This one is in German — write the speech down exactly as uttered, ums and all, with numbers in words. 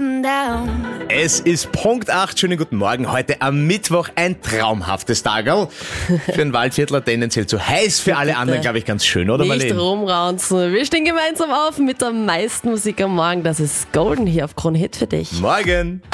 getting down. Es ist Punkt acht. Schönen guten Morgen. Heute am Mittwoch ein traumhaftes Tagerl. Für ein Waldviertler tendenziell zu heiß, für alle anderen, glaube ich, ganz schön, oder Nicht Marlene? rumraunzen. Wir stehen gemeinsam auf mit der meisten Musik am Morgen. Das ist Golden hier auf Kronhit für dich. Morgen.